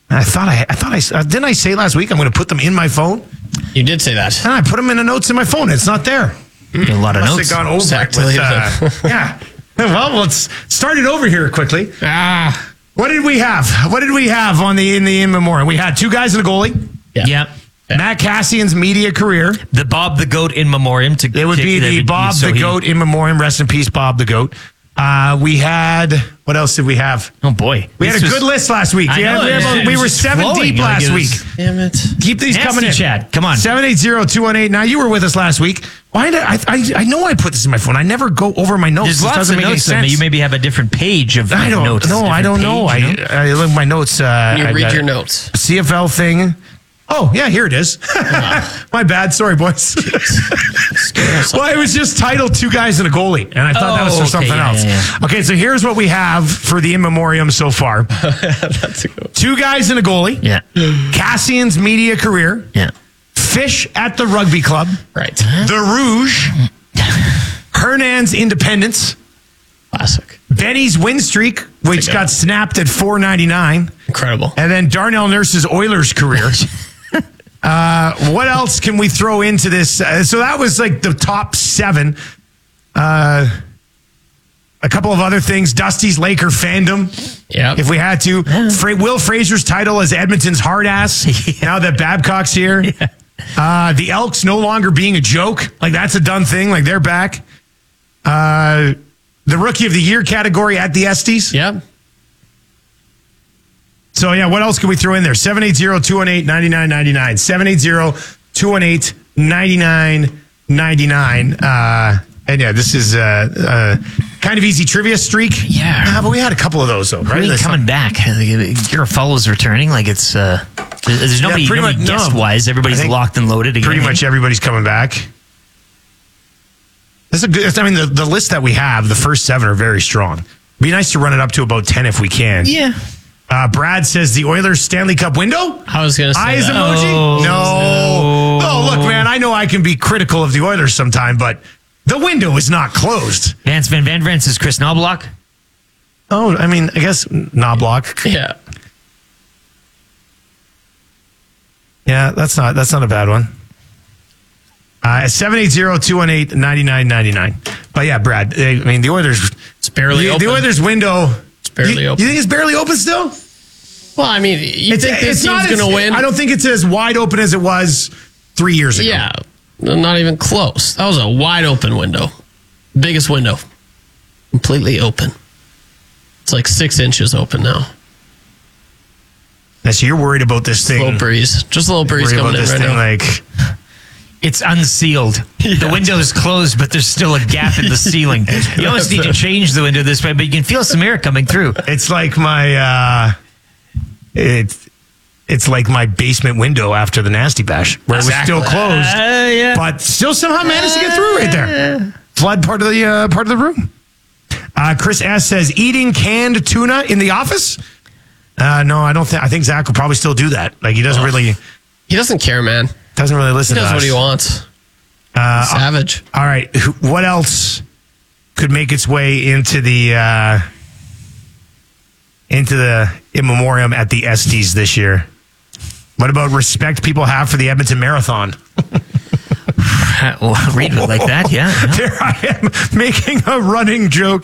I thought I didn't I say last week I'm going to put them in my phone? You did say that. And I put them in the notes in my phone. It's not there. A lot of notes. Must have gone over Exactly. it with, yeah. Well, let's start it over here quickly. What did we have? What did we have on the in memoriam? We had two guys and a goalie. Yeah. Matt Cassian's media career. The Bob the Goat in memoriam. It would be the Bob the Goat in memoriam. Rest in peace, Bob the Goat. We had, what else did we have? Oh, boy. We had a good list last week. I know, We it was were just 7 flowing, deep last week. Damn it. Keep these Nasty coming in. Chad, come on. 780-218. Now, you were with us last week. Why did I know I put this in my phone. I never go over my notes. There's This lots doesn't of make any notes in there. sense. You maybe have a different page of I don't notes. know. I don't know. I look at my notes. You I read got your notes. CFL thing. Oh, yeah, here it is. My bad. Sorry, boys. Well, it was just titled Two Guys and a Goalie, and I thought that was for okay, something else. yeah. Okay, so here's what we have for the in memoriam so far. That's a good one. Two guys and a goalie. Yeah. Cassian's media career. Yeah. Fish at the rugby club. Right. The Rouge. Hernan's Independence. Classic. Benny's win streak, which got snapped at 499. Incredible. And then Darnell Nurse's Oilers career. What else can we throw into this? So that was like the top 7. A couple of other things. Dusty's Laker fandom. Yeah. If we had to. Will Fraser's title as Edmonton's hard ass. Now that Babcock's here. The Elks no longer being a joke. Like that's a done thing. Like they're back. The Rookie of the Year category at the Estes. Yep. So, yeah, what else can we throw in there? 780-218-9999. 780-218-9999. And, yeah, this is kind of easy trivia streak. Yeah. But we had a couple of those, though, right? Really coming back. Garofalo's returning. Like it's, there's nobody, pretty much, guest-wise. Everybody's I think locked and loaded again. Pretty much everybody's coming back. That's a good, I mean, the list that we have, the first 7 are very strong. Be nice to run it up to about 10 if we can. Yeah. Brad says the Oilers Stanley Cup window. I was going to say Eyes that. emoji? No. Oh, look, man, I know I can be critical of the Oilers sometime, but the window is not closed. Vance Van Vanderen says Chris Knobloch. Oh, I mean, I guess Knobloch. Yeah. Yeah, that's not a bad one. 780-218-9999. But yeah, Brad, I mean, the Oilers. It's barely open. The Oilers window. It's barely open. You think it's barely open still? Well, I mean, you think this not team's going to win? I don't think it's as wide open as it was 3 years ago. Yeah. Not even close. That was a wide open window. Biggest window. Completely open. It's like 6 inches open now. So you're worried about this thing. Little breeze. Just a little breeze Worried coming about in this right thing, now. like. It's unsealed. The window is closed, but there's still a gap in the ceiling. You almost need to change the window this way, but you can feel some air coming through. It's like my it's like my basement window after the Nasty Bash, where it was still closed, Yeah. but still somehow managed to get through right there. Flood part of the room. Chris S says eating canned tuna in the office. No, I don't think. I think Zach will probably still do that. Like he doesn't really. He doesn't care, man. Doesn't really listen He to does us. what he wants. Savage. All right. What else could make its way into the in memoriam at the Estes this year? What about respect people have for the Edmonton Marathon? Well, read it like that, yeah. There I am making a running joke.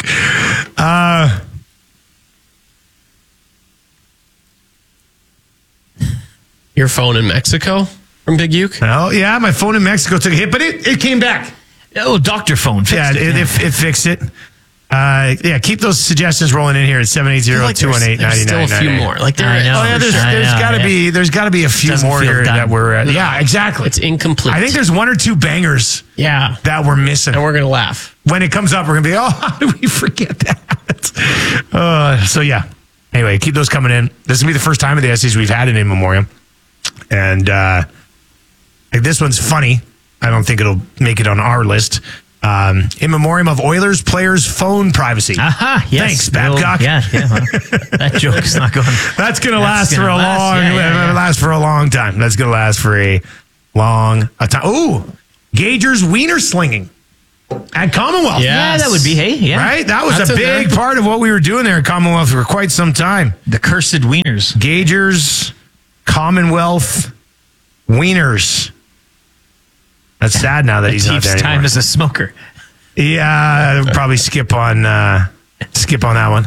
Your phone in Mexico from Big Uke? Oh, yeah, my phone in Mexico took a hit, but it came back. Oh, doctor phone. Fixed It fixed it. Yeah, keep those suggestions rolling in here at 780-218-9999. There's still a few more. Like there I is. know. Oh yeah, there's got to be a few Doesn't more feel here done. that were yeah, exactly. It's incomplete. I think there's 1 or 2 bangers yeah, that we're missing. and we're gonna laugh. When it comes up, we're gonna be, oh, how did we forget that? So yeah. Anyway, keep those coming in. This will be the first time of the essays we've had an in memoriam, and this one's funny. I don't think it'll make it on our list. In memoriam of Oilers players' phone privacy. Aha, yes. Thanks, Babcock. Well, that joke's not going. That's going to last for a long time. That's going to last for a long time. Ooh, Gager's wiener slinging. at Commonwealth. Yeah. Yeah, that would be, hey, yeah. Right? That was That's a in big there. part of what we were doing there at Commonwealth for quite some time. The cursed wieners. Gagers, Commonwealth, Wieners. That's sad now that he's not there Teef's time anymore. as a smoker. Yeah, I'd probably skip on that one.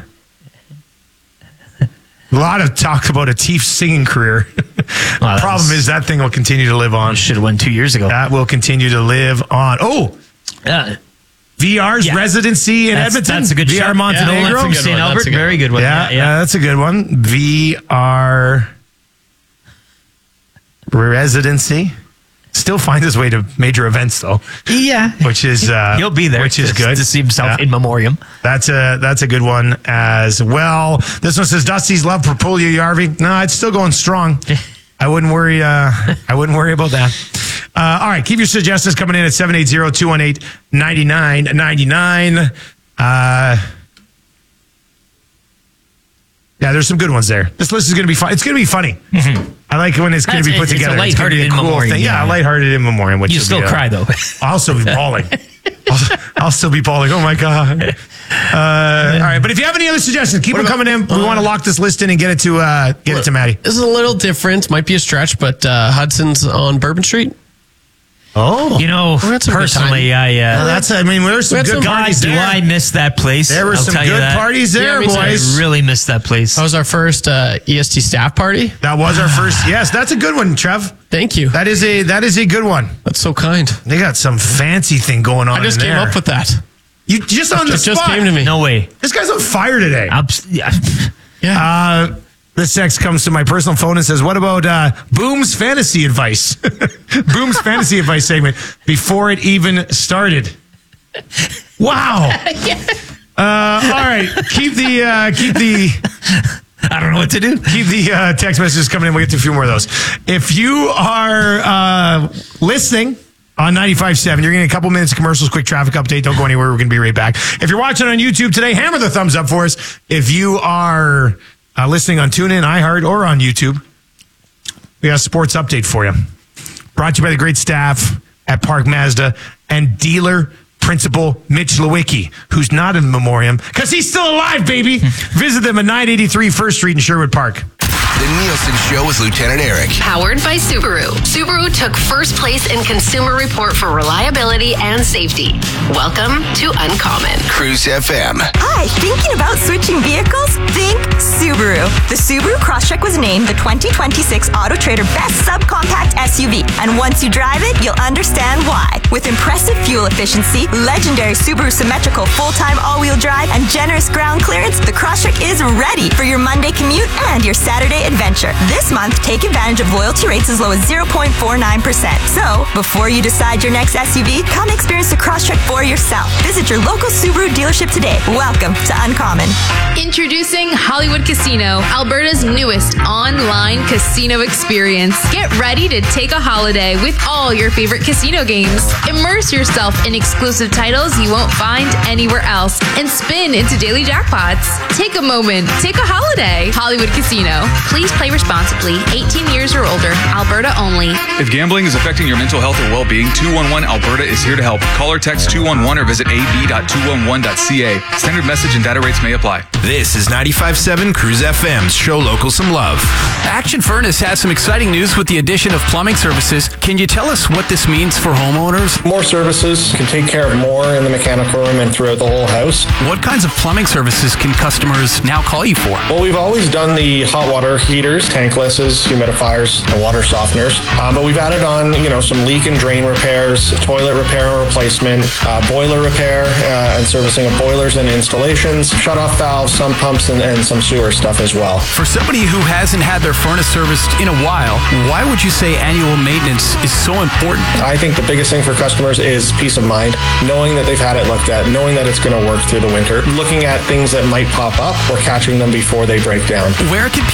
A lot of talk about a Teef singing career. Well, Problem is that thing will continue to live on. Should have won 2 years ago. That will continue to live on. Oh, Yeah. VR's Yeah. residency in Edmonton. That's a good VR show. Montenegro. Yeah, From that's a good St. one. Albert, That's a good very one. good one. Yeah, that's a good one. VR residency. Still finds his way to major events though, Yeah. which is He'll be there, which is to- good to see himself Yeah. in memoriam. That's a good one as well. This one says Dusty's love for Pulio Yarvi. No, it's still going strong. I wouldn't worry. I wouldn't worry about that. All right, keep your suggestions coming in at 780-218-9999. Yeah, there's some good ones there. This list is going to be fun. It's going to be funny. I like when it's going to be put It's a together. It's going to lighthearted be a in cool memoriam, thing. Yeah, yeah. lighthearted in memoriam. Which You will still be, cry, though. I'll still be bawling. I'll still be bawling. Oh my God. All right. But if you have any other suggestions, keep them coming in. We want to lock this list in and get it to Maddie. This is a little different. Might be a stretch, but Hudson's on Bourbon Street. Oh. You know, had some good personally, there's some we had good some parties do there. I miss that place? There were I'll some tell you good that. parties there, Yeah, me too. boys. I really miss that place. That was our first EST staff party. That was our first. Yes, that's a good one, Trev. Thank you. That is a good one. That's so kind. They got some fancy thing going on. I just in came there. up with that. You just on the It just spot. came to me. No way. This guy's on fire today. Yeah. Yeah. This text comes to my personal phone and says, "What about Boom's fantasy advice?" Boom's fantasy advice segment before it even started. Wow. All right, keep the I don't know what to do. keep the text messages coming in. We'll get to a few more of those. If you are listening on 95.7, you're getting a couple minutes of commercials, quick traffic update. Don't go anywhere. We're going to be right back. If you're watching on YouTube today, hammer the thumbs up for us. If you are listening on TuneIn, iHeart, or on YouTube, we got a sports update for you. Brought to you by the great staff at Park Mazda and dealer principal Mitch Lewicki, who's not in the memoriam because he's still alive, baby. Visit them at 983 First Street in Sherwood Park. The Nielsen Show with Lieutenant Eric. Powered by Subaru. Subaru took first place in Consumer Report for reliability and safety. Welcome to Uncommon. Cruise FM. Hi, thinking about switching vehicles? Think Subaru. The Subaru Crosstrek was named the 2026 Auto Trader Best Subcompact SUV. And once you drive it, you'll understand why. With impressive fuel efficiency, legendary Subaru symmetrical full-time all-wheel drive, and generous ground clearance, the Crosstrek is ready for your Monday commute and your Saturday adventure. This month, take advantage of loyalty rates as low as 0.49%. So, before you decide your next SUV, come experience the Crosstrek for yourself. Visit your local Subaru dealership today. Welcome to Uncommon. Introducing Hollywood Casino, Alberta's newest online casino experience. Get ready to take a holiday with all your favorite casino games. Immerse yourself in exclusive titles you won't find anywhere else and spin into daily jackpots. Take a moment, take a holiday. Hollywood Casino. Please play responsibly. 18 years or older. Alberta only. If gambling is affecting your mental health or well-being, 211 Alberta is here to help. Call or text 211 or visit ab.211.ca. Standard message and data rates may apply. This is 95.7 Cruise FM's Show Local Some Love. Action Furnace has some exciting news with the addition of plumbing services. Can you tell us what this means for homeowners? More services can take care of more in the mechanical room and throughout the whole house. What kinds of plumbing services can customers now call you for? Well, we've always done the hot water heaters, tanklesses, humidifiers, and water softeners. But we've added on, some leak and drain repairs, toilet repair and replacement, boiler repair and servicing of boilers and installations, shut-off valves, some pumps, and some sewer stuff as well. For somebody who hasn't had their furnace serviced in a while, why would you say annual maintenance is so important? I think the biggest thing for customers is peace of mind, knowing that they've had it looked at, knowing that it's going to work through the winter, looking at things that might pop up or catching them before they break down. Where can people go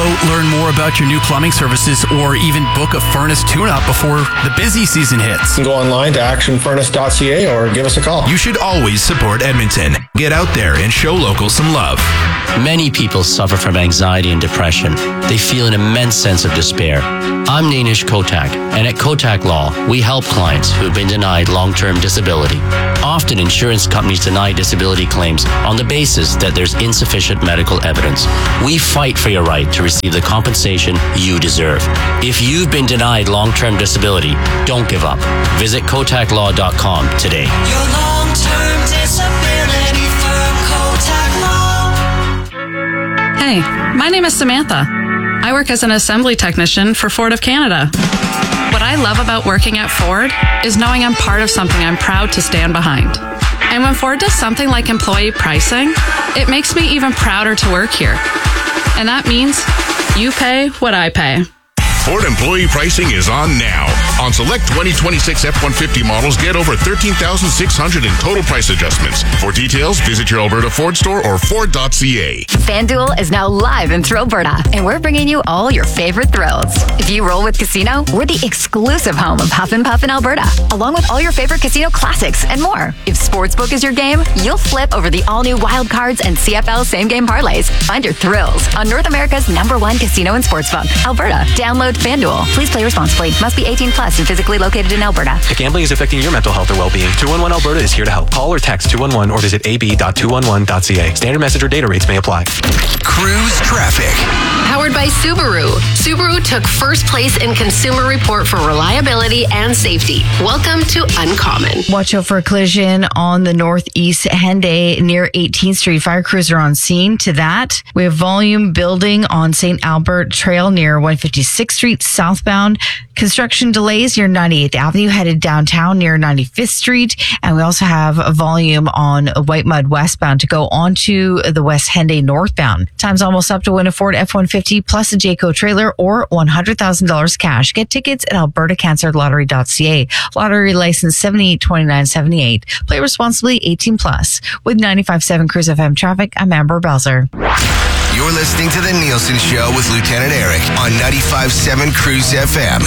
So learn more about your new plumbing services or even book a furnace tune-up before the busy season hits. You can go online to actionfurnace.ca or give us a call. You should always support Edmonton. Get out there and show locals some love. Many people suffer from anxiety and depression. They feel an immense sense of despair. I'm Nainish Kotak, and at Kotak Law, we help clients who have been denied long-term disability. Often, insurance companies deny disability claims on the basis that there's insufficient medical evidence. We fight for your right to receive the compensation you deserve. If you've been denied long-term disability, don't give up. Visit KotakLaw.com today. Your long-term disability firm, Kotak Law. Hey, my name is Samantha. I work as an assembly technician for Ford of Canada. What I love about working at Ford is knowing I'm part of something I'm proud to stand behind. And when Ford does something like employee pricing, it makes me even prouder to work here. And that means you pay what I pay. Ford employee pricing is on now. On select 2026 F-150 models, get over $13,600 in total price adjustments. For details, visit your Alberta Ford store or Ford.ca. FanDuel is now live in Thrillberta, and we're bringing you all your favorite thrills. If you roll with Casino, we're the exclusive home of Huff and Puff in Alberta, along with all your favorite casino classics and more. If Sportsbook is your game, you'll flip over the all-new Wild Cards and CFL same-game parlays. Find your thrills on North America's #1 casino and sportsbook, Alberta. Download FanDuel. Please play responsibly. Must be 18 plus and physically located in Alberta. If gambling is affecting your mental health or well-being, 211 Alberta is here to help. Call or text 211 or visit ab.211.ca. Standard message or data rates may apply. Cruise traffic. Powered by Subaru. Subaru took first place in Consumer Report for reliability and safety. Welcome to Uncommon. Watch out for a collision on the northeast Henday near 18th Street. Fire crews are on scene. To that, we have volume building on St. Albert Trail near 156th Street southbound. Construction delays near 98th Avenue headed downtown near 95th Street. And we also have a volume on White Mud westbound to go onto the West Henday northbound. Time's almost up to win a Ford F-150 plus a Jayco trailer or $100,000 cash. Get tickets at albertacancerlottery.ca. Lottery license 782978. Play responsibly, 18 plus. With 95.7 Cruise FM traffic, I'm Amber Belzer. You're listening to The Nielsen Show with Lieutenant Eric on 95.7 Cruise FM.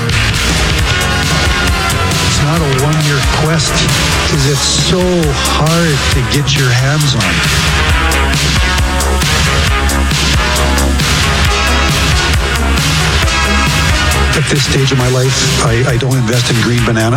It's not a one-year quest because it's so hard to get your hands on. At this stage of my life, I don't invest in green banana.